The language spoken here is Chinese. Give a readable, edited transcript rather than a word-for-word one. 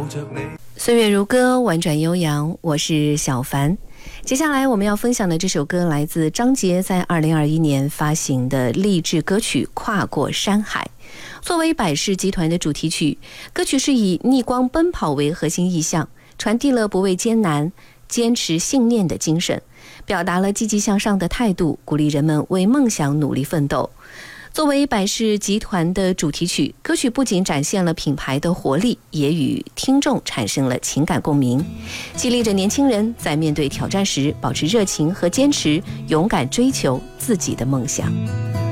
岁月如歌，婉转悠扬，我是小凡。接下来我们要分享的这首歌来自张杰在2021年发行的励志歌曲《跨过山海》。作为百事集团的主题曲，歌曲是以逆光奔跑为核心意象，传递了不畏艰难、坚持信念的精神，表达了积极向上的态度，鼓励人们为梦想努力奋斗。作为百事集团的主题曲，歌曲不仅展现了品牌的活力，也与听众产生了情感共鸣，激励着年轻人在面对挑战时保持热情和坚持，勇敢追求自己的梦想。